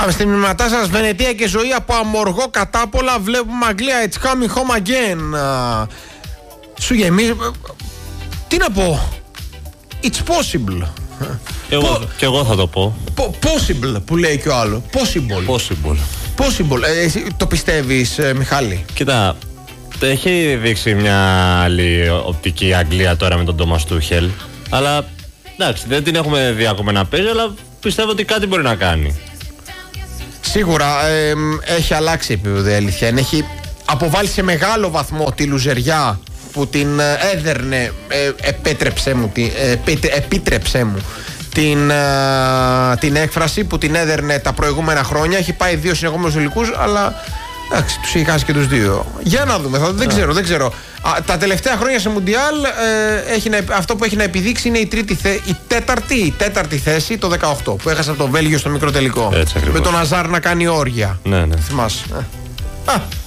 Πάμε στην μηνυματά σας. Βενετία και ζωή από αμοργό κατάπολα. Βλέπουμε Αγγλία. It's coming home again. Σου γεμίζει. Τι να πω. It's possible. Και εγώ θα το πω. Possible που λέει και ο άλλο. Possible. Εσύ το πιστεύεις, Μιχάλη? Κοίτα, έχει δείξει μια άλλη οπτική η Αγγλία τώρα με τον Τόμας Τούχελ. Αλλά εντάξει, δεν την έχουμε δει ακόμα να παίζει, αλλά πιστεύω ότι κάτι μπορεί να κάνει. Σίγουρα έχει αλλάξει επίπεδο η αλήθεια. Έχει αποβάλει σε μεγάλο βαθμό τη λουζεριά που την έδερνε, επίτρεψέ μου την έκφραση που την έδερνε τα προηγούμενα χρόνια. Έχει πάει 2 συνεχόμενους τελικούς, αλλά εντάξει, τους έχει χάσει και τους 2. Για να δούμε, δεν ξέρω. Τα τελευταία χρόνια σε Μουντιάλ αυτό που έχει να επιδείξει είναι η τέταρτη θέση το 18 που έχασε από το Βέλγιο στο μικρό τελικό. Έτσι, με τον Αζάρ να κάνει όργια. Ναι. Θυμάσαι.